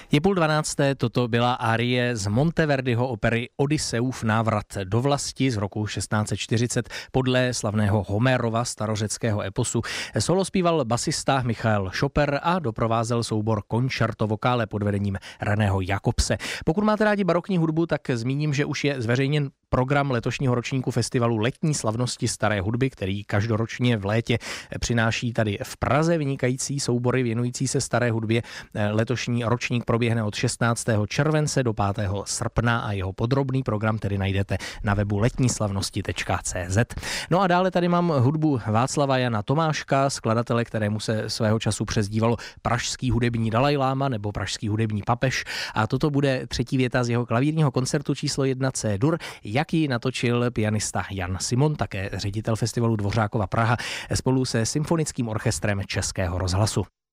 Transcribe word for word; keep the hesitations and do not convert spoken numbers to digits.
Je půl dvanácté, toto byla árie z Monteverdiho opery Odysseův návrat do vlasti z roku šestnáct set čtyřicet podle slavného Homérova starořeckého eposu. Solo zpíval basista Michael Schopper a doprovázel soubor Concerto Vocale pod vedením Reného Jakobse. Pokud máte rádi barokní hudbu, tak zmíním, že už je zveřejněn program letošního ročníku festivalu Letní slavnosti staré hudby, který každoročně v létě přináší tady v Praze vynikající soubory věnující se staré hudbě. Letošní ročník proběhne od šestnáctého července do pátého srpna a jeho podrobný program tedy najdete na webu letní slavnosti tečka cé zet. No a dále tady mám hudbu Václava Jana Tomáška, skladatele, kterému se svého času přezdívalo pražský hudební Dalajláma nebo pražský hudební papež. A toto bude třetí věta z jeho klavírního koncertu číslo jedna C-dur, jaký natočil pianista Jan Simon, také ředitel festivalu Dvořákova Praha, spolu se symfonickým orchestrem Českého rozhlasu.